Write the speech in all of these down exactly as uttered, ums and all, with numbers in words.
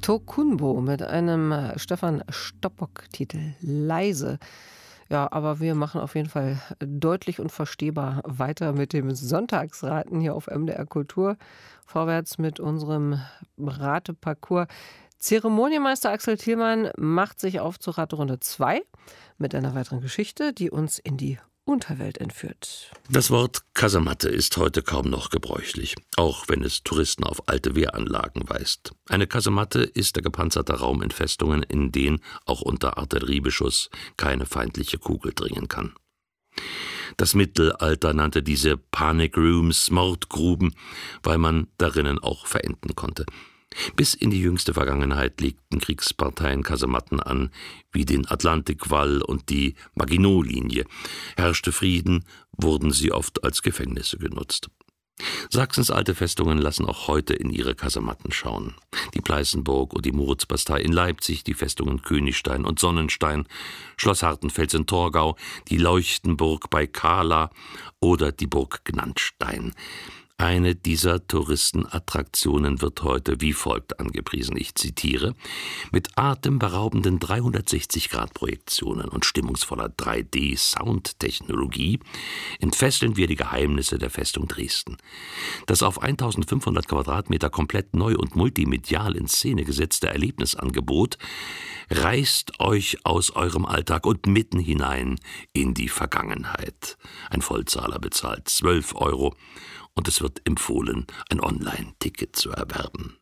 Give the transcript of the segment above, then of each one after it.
Tokunboh mit einem äh, Stefan Stoppock-Titel „Leise“. Ja, aber wir machen auf jeden Fall deutlich und verstehbar weiter mit dem Sonntagsraten hier auf M D R Kultur. Vorwärts mit unserem Rateparcours. Zeremonienmeister Axel Thielmann macht sich auf zur Raterunde zwei mit einer weiteren Geschichte, die uns in die Unterwelt entführt. Das Wort Kasematte ist heute kaum noch gebräuchlich, auch wenn es Touristen auf alte Wehranlagen weist. Eine Kasematte ist der gepanzerte Raum in Festungen, in den auch unter Artilleriebeschuss keine feindliche Kugel dringen kann. Das Mittelalter nannte diese Panic Rooms Mordgruben, weil man darinnen auch verenden konnte. Bis in die jüngste Vergangenheit legten Kriegsparteien Kasematten an, wie den Atlantikwall und die Maginot-Linie. Herrschte Frieden, wurden sie oft als Gefängnisse genutzt. Sachsens alte Festungen lassen auch heute in ihre Kasematten schauen. Die Pleißenburg und die Moritzbastei in Leipzig, die Festungen Königstein und Sonnenstein, Schloss Hartenfels in Torgau, die Leuchtenburg bei Kahla oder die Burg Gnandstein. Eine dieser Touristenattraktionen wird heute wie folgt angepriesen, ich zitiere: Mit atemberaubenden dreihundertsechzig-Grad-Projektionen und stimmungsvoller drei D-Soundtechnologie entfesseln wir die Geheimnisse der Festung Dresden. Das auf eintausendfünfhundert Quadratmeter komplett neu und multimedial in Szene gesetzte Erlebnisangebot reißt euch aus eurem Alltag und mitten hinein in die Vergangenheit. Ein Vollzahler bezahlt zwölf Euro. Und es wird empfohlen, ein Online-Ticket zu erwerben.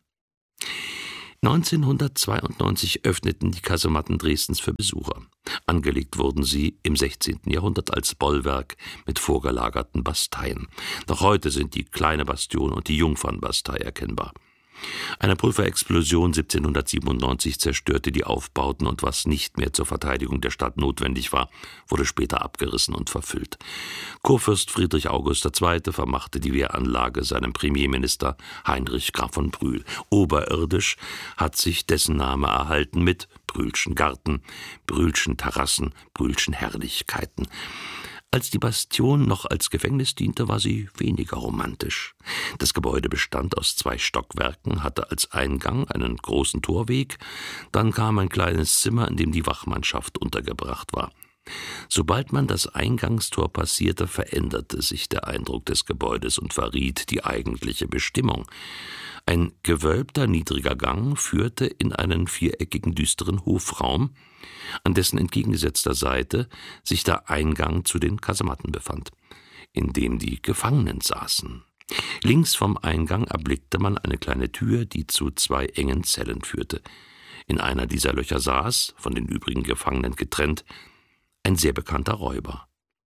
neunzehnhundertzweiundneunzig öffneten die Kasematten Dresdens für Besucher. Angelegt wurden sie im sechzehnten Jahrhundert als Bollwerk mit vorgelagerten Basteien. Noch heute sind die Kleine Bastion und die Jungfernbastei erkennbar. Eine Pulverexplosion siebzehnhundertsiebenundneunzig zerstörte die Aufbauten und was nicht mehr zur Verteidigung der Stadt notwendig war, wurde später abgerissen und verfüllt. Kurfürst Friedrich August der Zweite vermachte die Wehranlage seinem Premierminister Heinrich Graf von Brühl. Oberirdisch hat sich dessen Name erhalten mit Brühlschen Garten, Brühlschen Terrassen, Brühlschen Herrlichkeiten. Als die Bastion noch als Gefängnis diente, war sie weniger romantisch. Das Gebäude bestand aus zwei Stockwerken, hatte als Eingang einen großen Torweg, dann kam ein kleines Zimmer, in dem die Wachmannschaft untergebracht war. Sobald man das Eingangstor passierte, veränderte sich der Eindruck des Gebäudes und verriet die eigentliche Bestimmung. Ein gewölbter, niedriger Gang führte in einen viereckigen, düsteren Hofraum, an dessen entgegengesetzter Seite sich der Eingang zu den Kasematten befand, in dem die Gefangenen saßen. Links vom Eingang erblickte man eine kleine Tür, die zu zwei engen Zellen führte. In einer dieser Löcher saß, von den übrigen Gefangenen getrennt, ein sehr bekannter Räuber.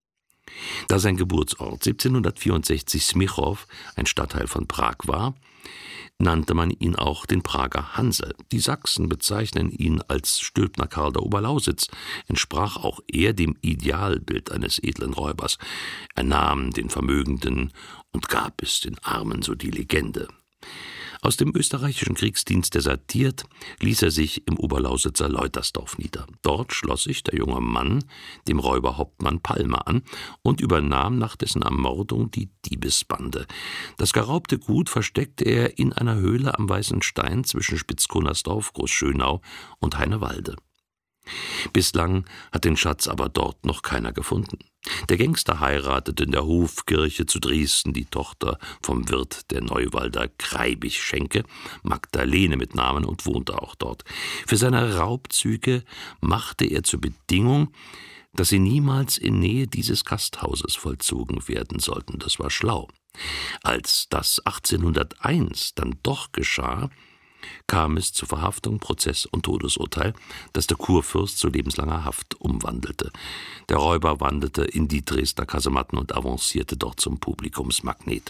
Da sein Geburtsort siebzehnhundertvierundsechzig Smichow, ein Stadtteil von Prag war, nannte man ihn auch den Prager Hanse. Die Sachsen bezeichnen ihn als Stülpner Karl der Oberlausitz, entsprach auch er dem Idealbild eines edlen Räubers. Er nahm den Vermögenden und gab es den Armen, so die Legende. Aus dem österreichischen Kriegsdienst desertiert, ließ er sich im Oberlausitzer Leutersdorf nieder. Dort schloss sich der junge Mann dem Räuber Hauptmann Palmer an und übernahm nach dessen Ermordung die Diebesbande. Das geraubte Gut versteckte er in einer Höhle am Weißen Stein zwischen Spitzkonersdorf, Großschönau und Heinewalde. Bislang hat den Schatz aber dort noch keiner gefunden. Der Gangster heiratete in der Hofkirche zu Dresden die Tochter vom Wirt der Neuwalder Kreibich-Schenke, Magdalene mit Namen, und wohnte auch dort. Für seine Raubzüge machte er zur Bedingung, dass sie niemals in Nähe dieses Gasthauses vollzogen werden sollten. Das war schlau. Als das achtzehnhunderteins dann doch geschah, kam es zu Verhaftung, Prozess und Todesurteil, das der Kurfürst zu lebenslanger Haft umwandelte. Der Räuber wanderte in die Dresdner Kasematten und avancierte dort zum Publikumsmagnet.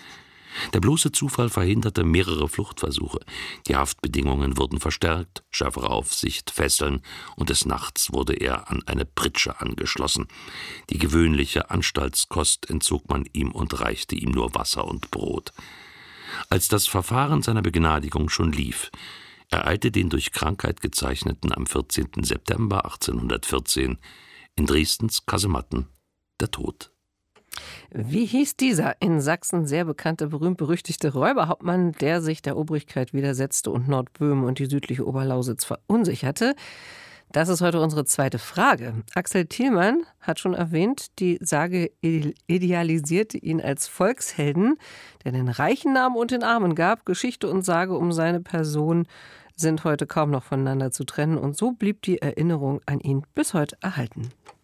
Der bloße Zufall verhinderte mehrere Fluchtversuche. Die Haftbedingungen wurden verstärkt, schärfere Aufsicht, Fesseln, und des Nachts wurde er an eine Pritsche angeschlossen. Die gewöhnliche Anstaltskost entzog man ihm und reichte ihm nur Wasser und Brot. Als das Verfahren seiner Begnadigung schon lief, ereilte den durch Krankheit gezeichneten am vierzehnten September achtzehnhundertvierzehn in Dresdens Kasematten der Tod. Wie hieß dieser in Sachsen sehr bekannte, berühmt-berüchtigte Räuberhauptmann, der sich der Obrigkeit widersetzte und Nordböhmen und die südliche Oberlausitz verunsicherte? Das ist heute unsere zweite Frage. Axel Thielmann hat schon erwähnt, die Sage idealisierte ihn als Volkshelden, der den Reichen nahm und den Armen gab. Geschichte und Sage um seine Person sind heute kaum noch voneinander zu trennen und so blieb die Erinnerung an ihn bis heute erhalten.